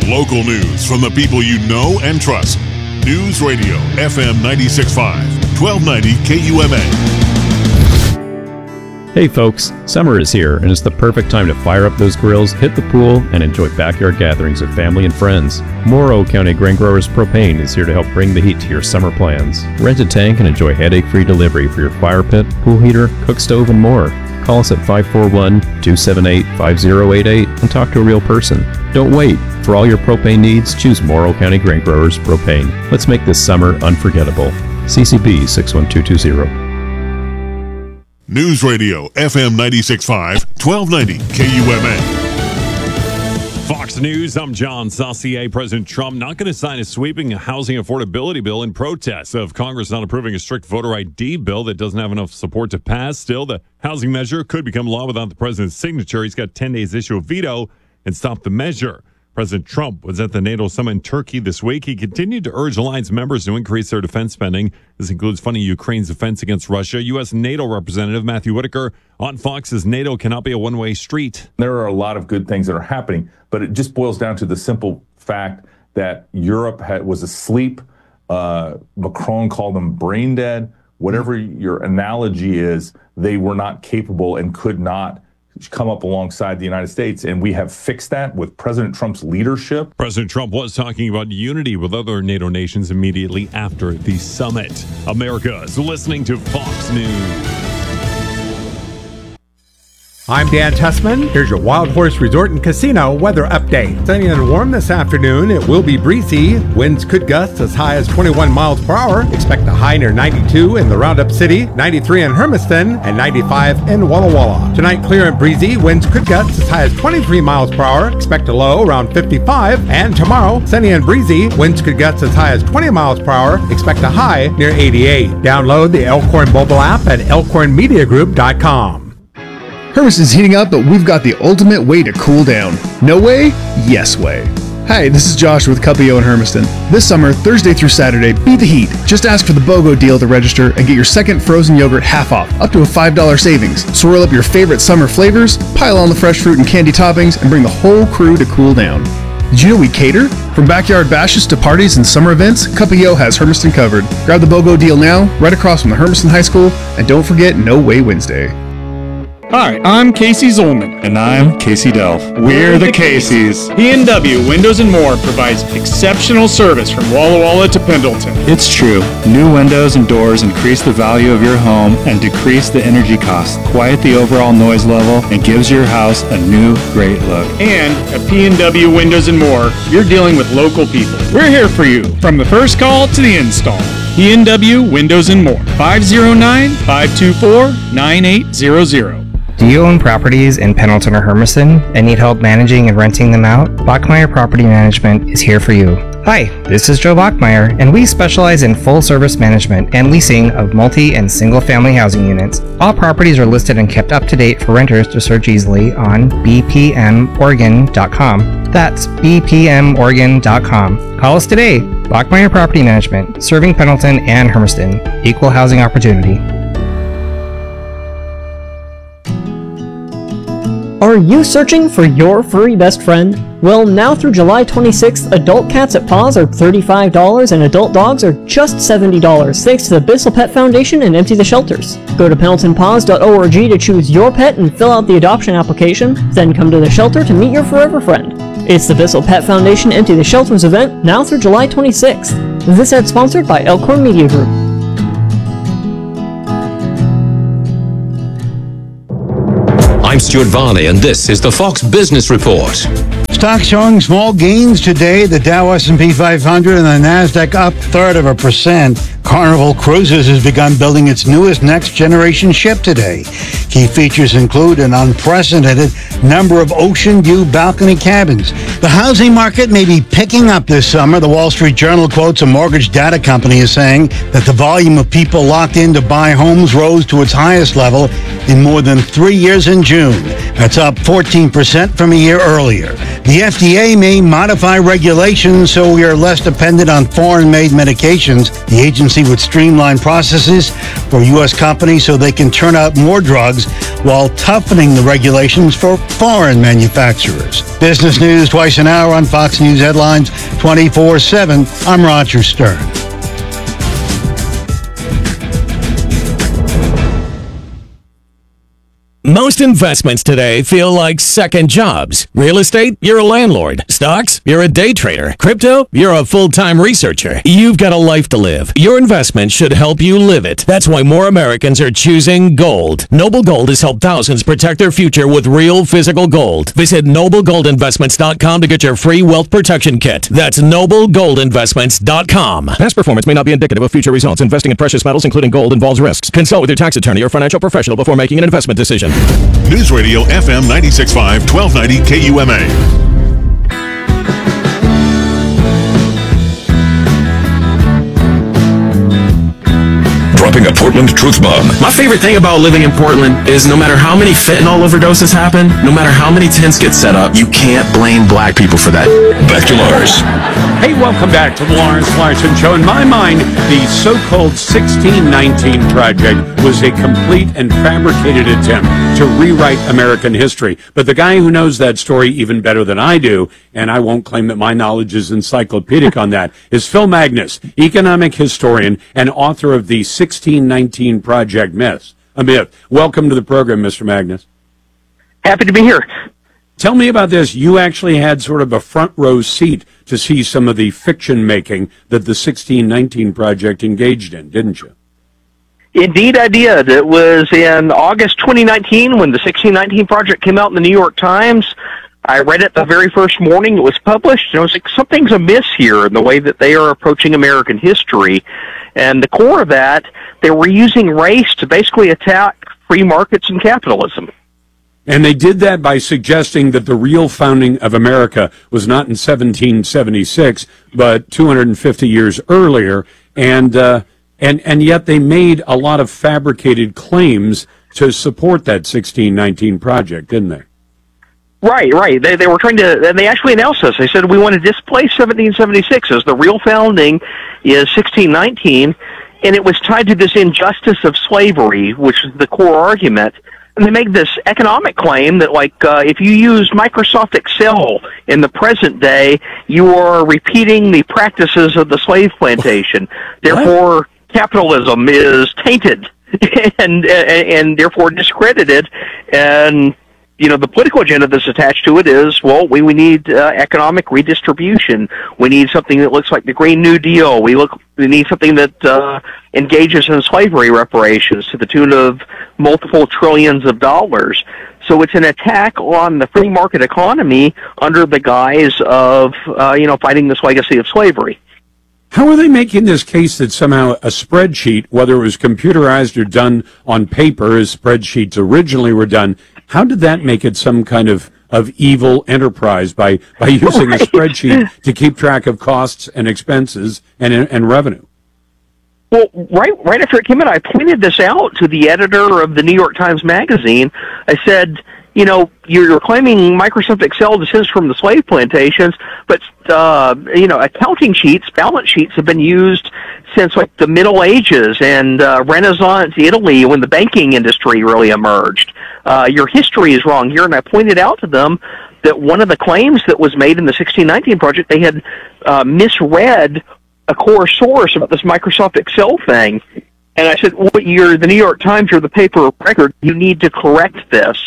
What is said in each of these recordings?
Local news from the people you know and trust. News Radio FM 96.5, 1290 KUMA. Hey folks, summer is here and it's the perfect time to fire up those grills, hit the pool, and enjoy backyard gatherings with family and friends. Morrow County Grain Growers Propane is here to help bring the heat to your summer plans. Rent a tank and enjoy headache-free delivery for your fire pit, pool heater, cook stove, and more. Call us at 541-278-5088 and talk to a real person. Don't wait. For all your propane needs, choose Morrow County Grain Growers Propane. Let's make this summer unforgettable. CCB 61220. News Radio FM 96.5, 1290 KUMA. Fox News, I'm John Saucier. President Trump not going to sign a sweeping housing affordability bill in protest of Congress not approving a strict voter ID bill that doesn't have enough support to pass. Still, the housing measure could become law without the president's signature. He's got 10 days to issue a veto and stop the measure. President Trump was at the NATO summit in Turkey this week. He continued to urge alliance members to increase their defense spending. This includes funding Ukraine's defense against Russia. U.S. NATO Representative Matthew Whitaker on Fox says NATO cannot be a one-way street. There are a lot of good things that are happening, but it just boils down to the simple fact that Europe was asleep. Macron called them brain dead. Whatever your analogy is, they were not capable and could not come up alongside the United States, and we have fixed that with President Trump's leadership. President Trump was talking about unity with other NATO nations immediately after the summit. America is listening to Fox News. I'm Dan Tessman. Here's your Wild Horse Resort and Casino weather update. Sunny and warm this afternoon. It will be breezy. Winds could gust as high as 21 miles per hour. Expect a high near 92 in the Roundup City, 93 in Hermiston, and 95 in Walla Walla. Tonight, clear and breezy. Winds could gust as high as 23 miles per hour. Expect a low around 55. And tomorrow, sunny and breezy. Winds could gust as high as 20 miles per hour. Expect a high near 88. Download the Elkhorn mobile app at elkhornmediagroup.com. Hermiston's heating up, but we've got the ultimate way to cool down. No way? Yes way. Hi, this is Josh with Cupio in Hermiston. This summer, Thursday through Saturday, beat the heat. Just ask for the BOGO deal to register and get your second frozen yogurt half off, up to a $5 savings. Swirl up your favorite summer flavors, pile on the fresh fruit and candy toppings, and bring the whole crew to cool down. Did you know we cater? From backyard bashes to parties and summer events, Cupio has Hermiston covered. Grab the BOGO deal now, right across from the Hermiston High School, and don't forget No Way Wednesday. Hi, I'm Casey Zolman. And I'm Casey Delph. We're the Caseys. P&W Windows & More provides exceptional service from Walla Walla to Pendleton. It's true. New windows and doors increase the value of your home and decrease the energy costs, quiet the overall noise level, and gives your house a new, great look. And at P&W Windows & More, you're dealing with local people. We're here for you, from the first call to the install. P&W Windows & More, 509-524-9800. Do you own properties in Pendleton or Hermiston and need help managing and renting them out? Bachmeyer Property Management is here for you. Hi, this is Joe Bachmeyer, and we specialize in full-service management and leasing of multi- and single-family housing units. All properties are listed and kept up to date for renters to search easily on bpmoregon.com. That's bpmoregon.com. Call us today. Bachmeyer Property Management, serving Pendleton and Hermiston. Equal housing opportunity. Are you searching for your furry best friend? Well, now through July 26th, adult cats at Paws are $35 and adult dogs are just $70, thanks to the Bissell Pet Foundation and Empty the Shelters. Go to PendletonPaws.org to choose your pet and fill out the adoption application, then come to the shelter to meet your forever friend. It's the Bissell Pet Foundation Empty the Shelters event, now through July 26th. This ad sponsored by Elkhorn Media Group. I'm Stuart Varney, and this is the Fox Business Report. Stocks showing small gains today. The Dow S&P 500 and the Nasdaq up 1/3%. Carnival Cruises has begun building its newest next-generation ship today. Key features include an unprecedented number of ocean view balcony cabins. The housing market may be picking up this summer. The Wall Street Journal quotes a mortgage data company as saying that the volume of people locked in to buy homes rose to its highest level in more than 3 years in June. That's up 14% from a year earlier. The FDA may modify regulations so we are less dependent on foreign-made medications. The agency would streamline processes for U.S. companies so they can turn out more drugs while toughening the regulations for foreign manufacturers. Business news twice an hour on Fox News Headlines 24/7. I'm Roger Stern. Most investments today feel like second jobs. Real estate, you're a landlord. Stocks, you're a day trader. Crypto, you're a full-time researcher. You've got a life to live. Your investment should help you live it. That's why more Americans are choosing gold. Noble Gold has helped thousands protect their future with real physical gold. Visit noblegoldinvestments.com to get your free wealth protection kit. That's noblegoldinvestments.com. Past performance may not be indicative of future results. Investing in precious metals, including gold, involves risks. Consult with your tax attorney or financial professional before making an investment decision. News Radio FM 96.5, 1290 KUMA. Dropping a Portland truth bomb. My favorite thing about living in Portland is no matter how many fentanyl overdoses happen, no matter how many tents get set up, you can't blame black people for that. Back to Lars. Hey, welcome back to the Lawrence Larson Show. In my mind, the so-called 1619 Project was a complete and fabricated attempt to rewrite American history. But the guy who knows that story even better than I do, and I won't claim that my knowledge is encyclopedic on that, is Phil Magness, economic historian and author of the 1619 Project myth. Welcome to the program, Mr. Magness. Happy to be here. Tell me about this. You actually had sort of a front row seat to see some of the fiction making that the 1619 Project engaged in, didn't you? Indeed, I did. It was in August 2019 when the 1619 Project came out in the New York Times. I read it the very first morning it was published, and I was like, something's amiss here in the way that they are approaching American history. And the core of that, they were using race to basically attack free markets and capitalism. And they did that by suggesting that the real founding of America was not in 1776, but 250 years earlier. And yet they made a lot of fabricated claims to support that 1619 Project, didn't they? Right. They were trying to, and they actually announced this. They said, we want to displace 1776 as the real founding is 1619, and it was tied to this injustice of slavery, which is the core argument. And they make this economic claim that, like, if you use Microsoft Excel in the present day, you are repeating the practices of the slave plantation. Therefore, capitalism is tainted and therefore discredited. And, you know, the political agenda that's attached to it is, well, we need economic redistribution. We need something that looks like the Green New Deal. We need something that engages in slavery reparations to the tune of multiple trillions of dollars. So it's an attack on the free market economy under the guise of, fighting this legacy of slavery. How are they making this case that somehow a spreadsheet, whether it was computerized or done on paper, as spreadsheets originally were done, how did that make it some kind of evil enterprise by using a spreadsheet to keep track of costs and expenses and revenue? Well, right after it came out, I pointed this out to the editor of the New York Times Magazine. I said, you're claiming Microsoft Excel descends from the slave plantations, but, accounting sheets, balance sheets have been used since, like, the Middle Ages and Renaissance Italy when the banking industry really emerged. Your history is wrong here, and I pointed out to them that one of the claims that was made in the 1619 Project, they had misread a core source about this Microsoft Excel thing. And I said, well, you're the New York Times, you're the paper of record, you need to correct this.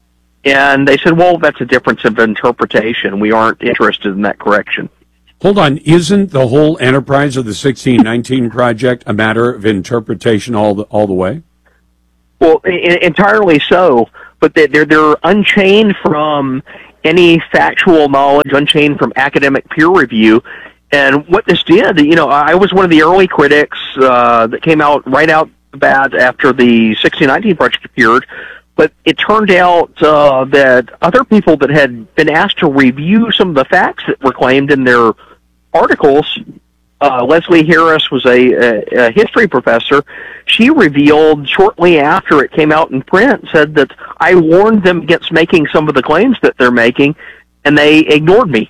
And they said, well, that's a difference of interpretation. We aren't interested in that correction. Hold on. Isn't the whole enterprise of the 1619 Project a matter of interpretation all the way? Well, entirely so. But they're unchained from any factual knowledge, unchained from academic peer review. And what this did, I was one of the early critics that came out right out the bat after the 1619 Project appeared. But it turned out that other people that had been asked to review some of the facts that were claimed in their articles, Leslie Harris was a history professor. She revealed shortly after it came out in print, said that I warned them against making some of the claims that they're making, and they ignored me.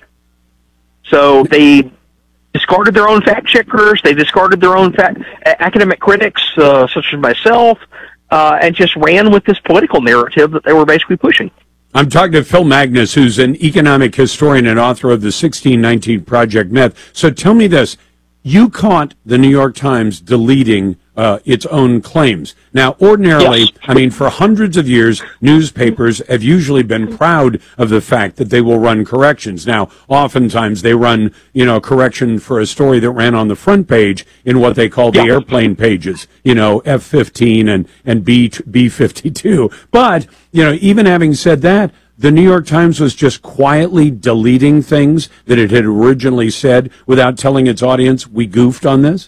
So they discarded their own fact checkers. They discarded their own academic critics, such as myself, and just ran with this political narrative that they were basically pushing. I'm talking to Phil Magnus, who's an economic historian and author of the 1619 Project Myth. So tell me this. You caught the New York Times deleting its own claims. Now, ordinarily, yes. I mean, for hundreds of years, newspapers have usually been proud of the fact that they will run corrections. Now, oftentimes they run, a correction for a story that ran on the front page in what they call the airplane pages, F-15 and B-52. But, even having said that, the New York Times was just quietly deleting things that it had originally said without telling its audience, we goofed on this?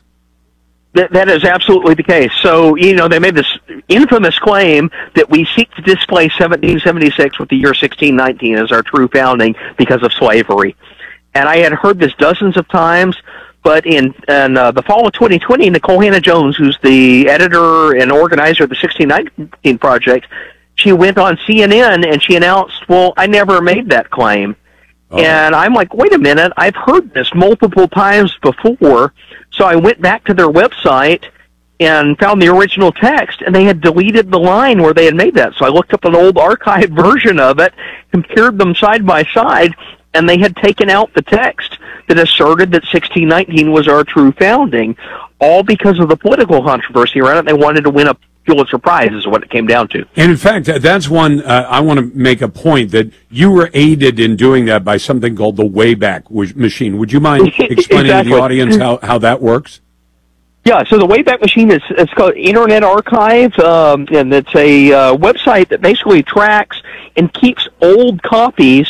That is absolutely the case. So, they made this infamous claim that we seek to displace 1776 with the year 1619 as our true founding because of slavery. And I had heard this dozens of times, but in the fall of 2020, Nicole Hannah-Jones, who's the editor and organizer of the 1619 Project, she went on CNN and she announced, well, I never made that claim. Oh. And I'm like, wait a minute, I've heard this multiple times before. So I went back to their website and found the original text, and they had deleted the line where they had made that. So I looked up an old archived version of it, compared them side by side, and they had taken out the text that asserted that 1619 was our true founding, all because of the political controversy around it. They wanted to win a Pulitzer Prize is what it came down to. And in fact, that's one, I want to make a point that you were aided in doing that by something called the Wayback Machine. Would you mind explaining to the audience how that works? Yeah, so the Wayback Machine it's called Internet Archive, and it's a website that basically tracks and keeps old copies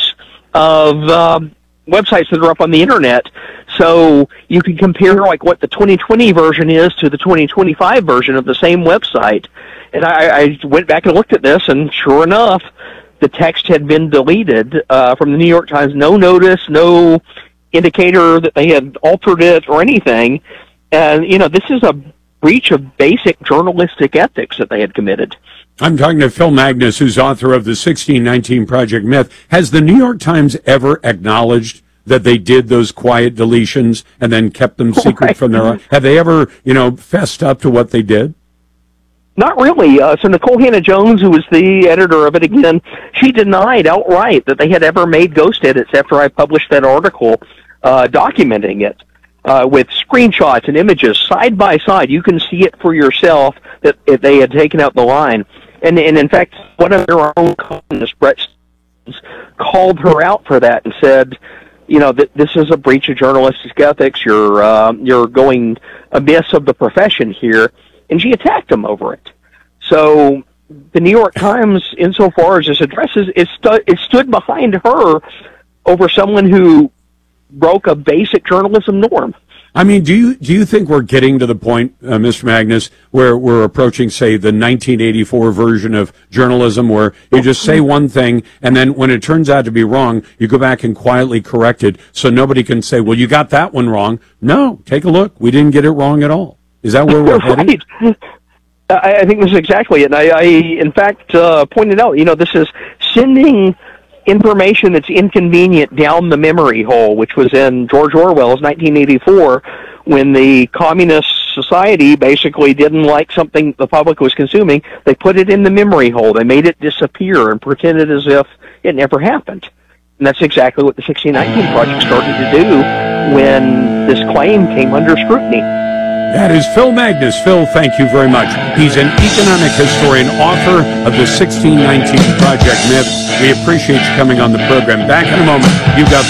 of websites that are up on the Internet. So you can compare like what the 2020 version is to the 2025 version of the same website. And I went back and looked at this, and sure enough, the text had been deleted from the New York Times. No notice, no indicator that they had altered it or anything. And, this is a breach of basic journalistic ethics that they had committed. I'm talking to Phil Magnus, who's author of the 1619 Project Myth. Has the New York Times ever acknowledged that they did those quiet deletions and then kept them secret from their own? Have they ever, fessed up to what they did? Not really. So Nicole Hannah-Jones, who was the editor of it again, she denied outright that they had ever made ghost edits after I published that article documenting it with screenshots and images side by side. You can see it for yourself that if they had taken out the line. And in fact, one of their own columnists, Brett Stevens, called her out for that and said, that this is a breach of journalistic ethics. You're going amiss of the profession here, and she attacked him over it. So the New York Times, insofar as this addresses, it stood behind her over someone who broke a basic journalism norm. I mean, do you think we're getting to the point, Mr. Magnus, where we're approaching, say, the 1984 version of journalism, where you just say one thing, and then when it turns out to be wrong, you go back and quietly correct it, so nobody can say, well, you got that one wrong. No, take a look. We didn't get it wrong at all. Is that where we're heading? I think this is exactly it. And I in fact, pointed out, this is sending information that's inconvenient down the memory hole, which was in George Orwell's 1984, when the communist society basically didn't like something the public was consuming. They put it in the memory hole. They made it disappear and pretended as if it never happened. And that's exactly what the 1619 Project started to do when this claim came under scrutiny. That is Phil Magnus. Phil, thank you very much. He's an economic historian, author of the 1619 Project Myth. We appreciate you coming on the program. Back in a moment, you've got